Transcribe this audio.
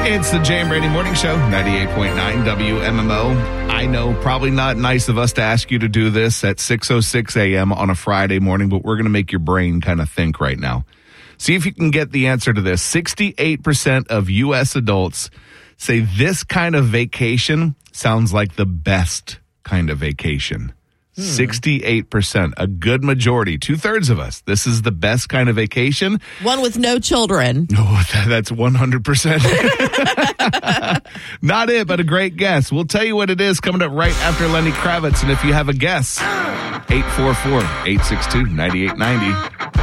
It's the Jay and Brady Morning Show, 98.9 WMMO. I know, probably not nice of us to ask you to do this at 6:06 a.m. on a Friday morning, but we're going to make your brain kind of think right now. See if you can get the answer to this. 68% of U.S. adults say this kind of vacation sounds like the best kind of vacation. 68%, a good majority, 2/3 of us. This is the best kind of vacation. One with no children. Oh, that's 100%. Not it, but a great guess. We'll tell you what it is coming up right after Lenny Kravitz. And if you have a guess, 844-862-9890.